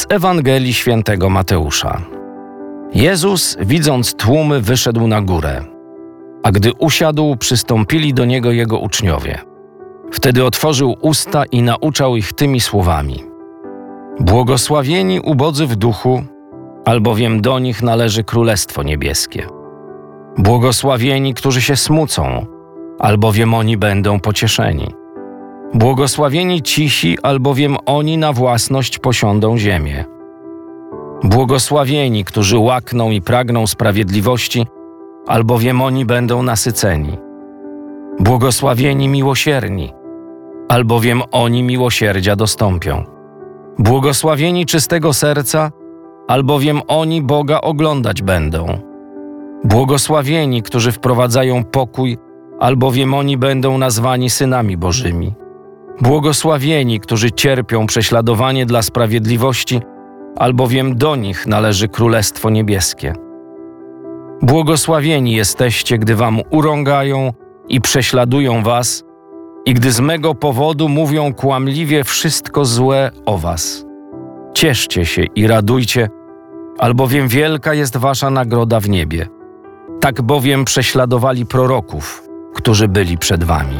Z Ewangelii Świętego Mateusza. Jezus, widząc tłumy, wyszedł na górę, a gdy usiadł, przystąpili do Niego Jego uczniowie. Wtedy otworzył usta i nauczał ich tymi słowami: Błogosławieni ubodzy w duchu, albowiem do nich należy Królestwo Niebieskie. Błogosławieni, którzy się smucą, albowiem oni będą pocieszeni. Błogosławieni cisi, albowiem oni na własność posiądą ziemię. Błogosławieni, którzy łakną i pragną sprawiedliwości, albowiem oni będą nasyceni. Błogosławieni miłosierni, albowiem oni miłosierdzia dostąpią. Błogosławieni czystego serca, albowiem oni Boga oglądać będą. Błogosławieni, którzy wprowadzają pokój, albowiem oni będą nazwani synami Bożymi. Błogosławieni, którzy cierpią prześladowanie dla sprawiedliwości, albowiem do nich należy Królestwo Niebieskie. Błogosławieni jesteście, gdy wam urągają i prześladują was, i gdy z mego powodu mówią kłamliwie wszystko złe o was. Cieszcie się i radujcie, albowiem wielka jest wasza nagroda w niebie. Tak bowiem prześladowali proroków, którzy byli przed wami.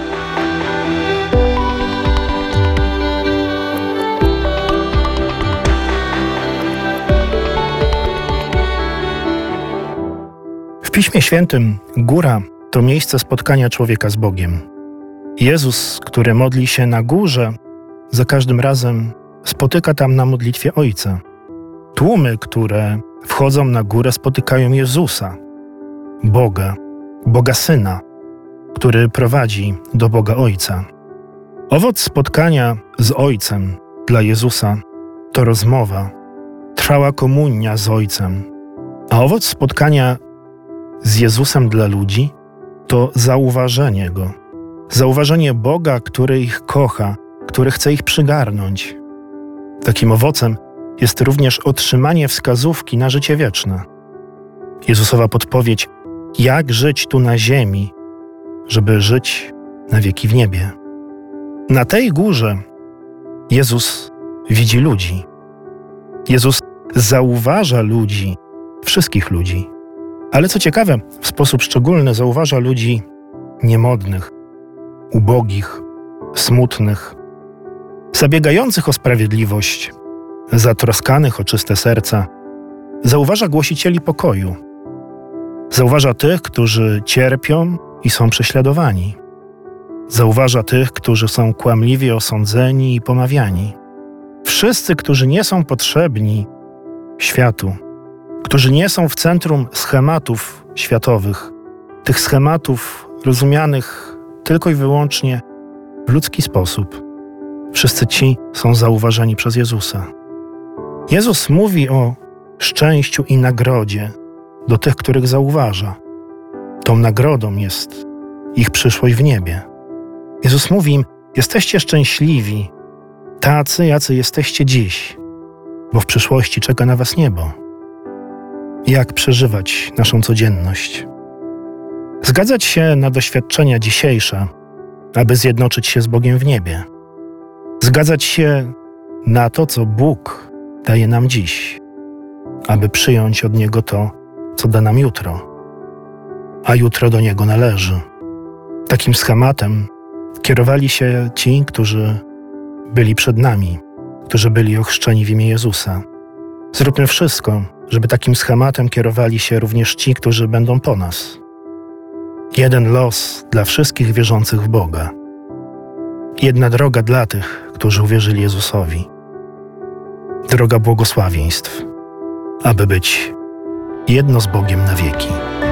W Piśmie Świętym góra to miejsce spotkania człowieka z Bogiem. Jezus, który modli się na górze, za każdym razem spotyka tam na modlitwie Ojca. Tłumy, które wchodzą na górę, spotykają Jezusa, Boga Syna, który prowadzi do Boga Ojca. Owoc spotkania z Ojcem dla Jezusa to rozmowa, trwała komunia z Ojcem, a owoc spotkania z Jezusem dla ludzi to zauważenie Go. Zauważenie Boga, który ich kocha, który chce ich przygarnąć. Takim owocem jest również otrzymanie wskazówki na życie wieczne. Jezusowa podpowiedź, jak żyć tu na ziemi, żeby żyć na wieki w niebie. Na tej górze Jezus widzi ludzi. Jezus zauważa ludzi, wszystkich ludzi. Ale co ciekawe, w sposób szczególny zauważa ludzi niemodnych, ubogich, smutnych, zabiegających o sprawiedliwość, zatroskanych o czyste serca. Zauważa głosicieli pokoju. Zauważa tych, którzy cierpią i są prześladowani. Zauważa tych, którzy są kłamliwie osądzeni i pomawiani. Wszyscy, którzy nie są potrzebni światu, którzy nie są w centrum schematów światowych, tych schematów rozumianych tylko i wyłącznie w ludzki sposób. Wszyscy ci są zauważeni przez Jezusa. Jezus mówi o szczęściu i nagrodzie do tych, których zauważa. Tą nagrodą jest ich przyszłość w niebie. Jezus mówi im: jesteście szczęśliwi, tacy, jacy jesteście dziś, bo w przyszłości czeka na was niebo. Jak przeżywać naszą codzienność? Zgadzać się na doświadczenia dzisiejsze, aby zjednoczyć się z Bogiem w niebie. Zgadzać się na to, co Bóg daje nam dziś, aby przyjąć od Niego to, co da nam jutro, a jutro do Niego należy. Takim schematem kierowali się ci, którzy byli przed nami, którzy byli ochrzczeni w imię Jezusa. Zróbmy wszystko, żeby takim schematem kierowali się również ci, którzy będą po nas. Jeden los dla wszystkich wierzących w Boga. Jedna droga dla tych, którzy uwierzyli Jezusowi. Droga błogosławieństw, aby być jedno z Bogiem na wieki.